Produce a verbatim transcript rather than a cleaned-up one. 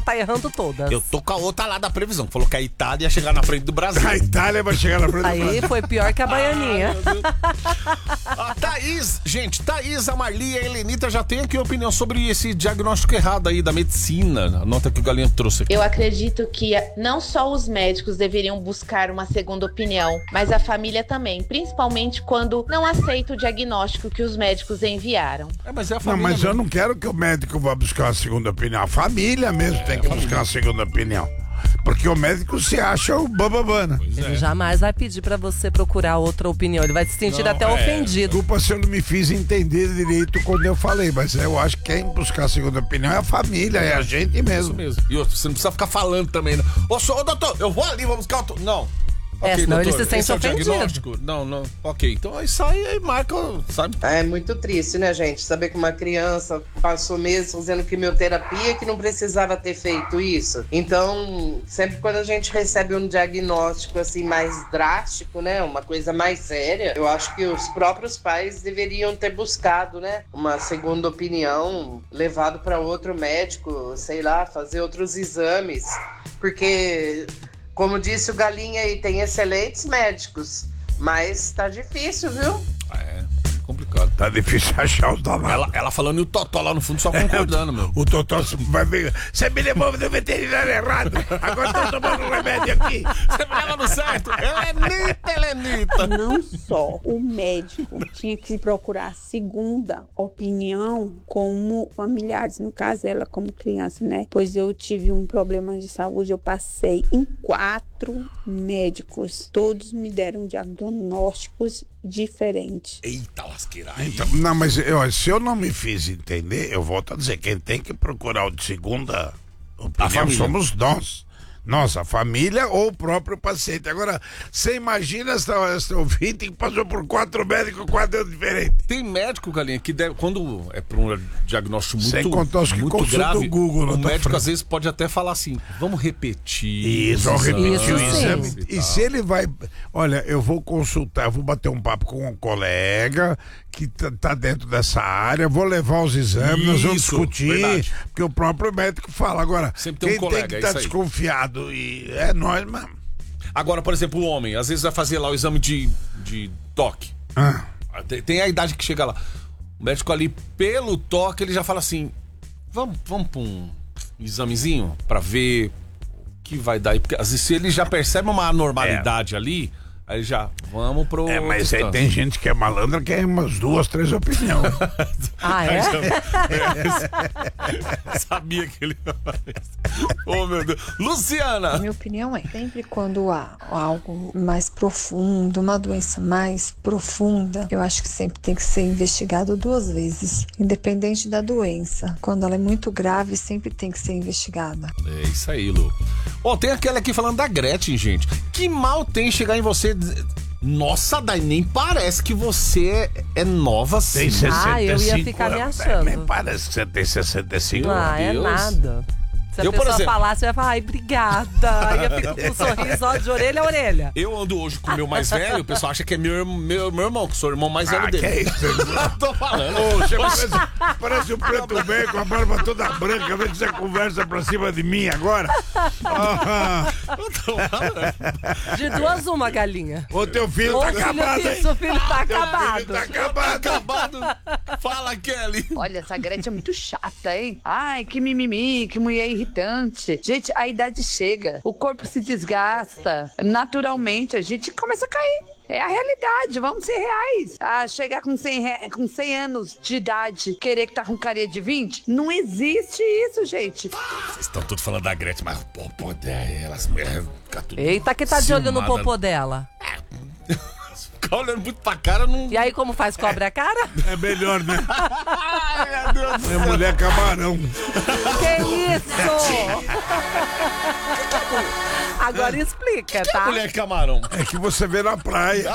tá errando todas. Eu tô com a outra lá da previsão. Falou que a Itália ia chegar na frente do Brasil. A Itália vai chegar na frente do Brasil. Aí foi pior que a baianinha. A Thaís, gente, Thaís, a Marli e a Helenita já tem aqui opinião sobre esse diagnóstico errado aí da medicina. A nota que o Galinha trouxe aqui. Eu acredito que não só os médicos deveriam buscar uma segunda opinião, mas a família também, principalmente quando não aceita o diagnóstico que os médicos enviaram. É, mas é a Não, família. mas eu mesmo. não quero que o médico vá buscar uma segunda opinião. A família mesmo tem que buscar uma segunda opinião. Porque o médico se acha o bababã, né? Pois Ele é. jamais vai pedir pra você procurar outra opinião. Ele vai se sentir Não, até é. ofendido. Desculpa se eu não me fiz entender direito quando eu falei, mas eu acho que quem buscar a segunda opinião é a família, é a gente Isso mesmo. mesmo. E outro, você não precisa ficar falando também. Né? Ô, senhor, ô, doutor, eu vou ali, vou buscar outro. Não. É, Ok, senão ele doutor, se sente esse é o ofendido. diagnóstico? Não, não. Ok, então aí sai aí marca, sabe? É muito triste, né, gente? Saber que uma criança passou meses fazendo quimioterapia que não precisava ter feito isso. Então, sempre quando a gente recebe um diagnóstico assim mais drástico, né, uma coisa mais séria, eu acho que os próprios pais deveriam ter buscado, né, uma segunda opinião, levado para outro médico, sei lá, fazer outros exames, porque, como disse o Galinha aí, tem excelentes médicos, mas tá difícil, viu? É, complicado. Tá difícil achar os danados. Ela, ela falando e o Totó lá no fundo só concordando, meu. O Totó vai ver. Você me levou no veterinário errado. Agora tô tomando um remédio aqui. Você me leva no certo? Helenita, Helenita. Não só o médico tinha que procurar segunda opinião como familiares, no caso ela como criança, né? Pois eu tive um problema de saúde, eu passei em quatro médicos, todos me deram diagnósticos diferentes. Eita, lasqueira aí. Então, não, mas eu, se eu não me fiz entender, eu volto a dizer, quem tem que procurar o de segunda opinião família. somos nós. Nossa, a família ou o próprio paciente. Agora, você imagina essa, essa ouvinte que passou por quatro médicos, quatro diferentes. Tem médico, Galinha, que deve, quando é para um diagnóstico muito, Sem contar os que muito consultam grave, o Google na o tua médico frente. às vezes pode até falar assim, vamos repetir. Isso, vamos repetir o Isso, exame. sim. E se ele vai. Olha, eu vou consultar, eu vou bater um papo com um colega que tá, tá dentro dessa área, vou levar os exames, nós vamos Isso, discutir, verdade. porque o próprio médico fala. Agora, Sempre tem um quem colega, tem que é estar isso aí. desconfiado e é nós mesmo. Agora, por exemplo, o homem, às vezes vai fazer lá o exame de, de toque. Ah. Tem, tem a idade que chega lá. O médico ali, pelo toque, ele já fala assim, vamos, vamos para um examezinho para ver o que vai dar aí. Porque às vezes se ele já percebe uma anormalidade ali, aí já, vamos pro... É, mas aí tem gente que é malandra que é umas duas, três opiniões. Ah, é? Sabia que ele ia falar isso. Oh, meu Deus. Luciana! Minha opinião é, sempre quando há algo mais profundo, uma doença mais profunda, eu acho que sempre tem que ser investigado duas vezes, independente da doença. Quando ela é muito grave, sempre tem que ser investigada. É isso aí, Lu. Ó, tem aquela aqui falando da Gretchen, gente. Que mal tem chegar em você... Nossa, daí nem parece que você é nova assim. Tem sessenta e cinco Ah, eu ia ficar me anos. achando. Nem parece que você tem sessenta e cinco. Ah, é Deus. nada. Se a Eu, por pessoa exemplo- falasse, eu ia falar, ai, obrigada. Aí eu fico com um sorriso ó, de orelha a orelha. Eu ando hoje com o meu mais velho, o pessoal acha que é meu, meu, meu irmão, que sou o irmão mais velho Ah, dele. que é isso? Tô falando. Ô, você parece, parece um preto bem com a barba toda branca. Vê que você conversa pra cima de mim agora. Ah, Tô falando. De duas, uma, galinha. o teu filho Ô, tá filho, acabado, hein? seu filho tá Teu acabado. filho tá acabado. Acabado. Fala, Kelly. Olha, essa Gretchen é muito chata, hein? Ai, que mimimi, que mulher irritante. Gente, a idade chega, o corpo se desgasta. Naturalmente, a gente começa a cair. É a realidade, vamos ser reais. Ah, chegar com cem, re... com cem anos de idade, querer que tá com carinha de vinte, não existe isso, gente. Vocês estão tudo falando da Gretchen, mas o popô dela, elas fica tudo... Eita, que tá de olho no ciumada. popô dela. Ficar olhando muito pra cara, não... E aí, como faz? Cobre a cara? É melhor, né? Ai, meu Deus do É mulher camarão. Que isso? Agora explica, céu. tá? Mulher camarão. É que você vê na praia.